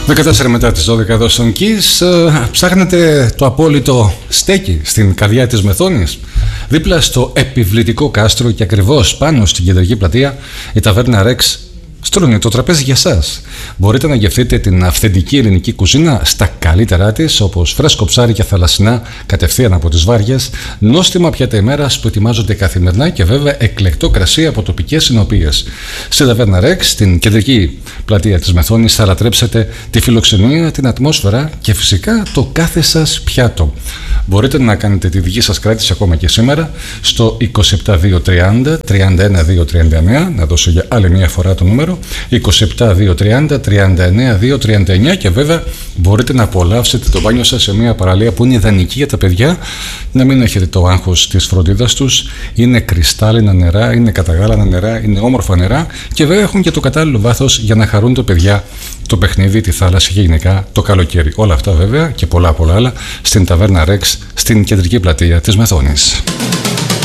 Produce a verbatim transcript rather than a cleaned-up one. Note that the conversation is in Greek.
δεκατέσσερα μετά τις δώδεκα εδώ στον Kiss. Ψάχνετε το απόλυτο στέκι στην καρδιά της Μεθόνης, δίπλα στο επιβλητικό κάστρο και ακριβώς πάνω στην κεντρική πλατεία, η ταβέρνα Rex στρώνει το τραπέζι για σας. Μπορείτε να γευτείτε την αυθεντική ελληνική κουζίνα στα καλύτερά της, όπως φρέσκο ψάρι και θαλασσινά κατευθείαν από τις Βάριες, νόστιμα πιάτα ημέρας που ετοιμάζονται καθημερινά και βέβαια εκλεκτό κρασί από τοπικές συνοπίες. Στην ταβέρνα Rex, στην κεντρική πλατεία της Μεθόνης, θα λατρέψετε τη φιλοξενία, την ατμόσφαιρα και φυσικά το κάθε σας πιάτο. Μπορείτε να κάνετε τη δική σας κράτηση ακόμα και σήμερα στο είκοσι επτά δύο τριάντα τριάντα ένα δύο τριάντα εννέα. Να δώσω για άλλη μια φορά το νούμερο είκοσι επτά δύο τριάντα τριάντα εννέα δύο τριάντα εννέα, και βέβαια μπορείτε να απολαύσετε το μπάνιο σας σε μια παραλία που είναι ιδανική για τα παιδιά, να μην έχετε το άγχος της φροντίδας τους. Είναι κρυστάλλινα νερά, είναι καταγάλανα νερά, είναι όμορφα νερά και βέβαια έχουν και το κατάλληλο βάθος για να χαρούν τα παιδιά το παιχνίδι, τη θάλασσα και γενικά το καλοκαίρι. Όλα αυτά βέβαια και πολλά πολλά άλλα στην ταβέρνα Rex, στην κεντρική πλατεία της Μεθόνης.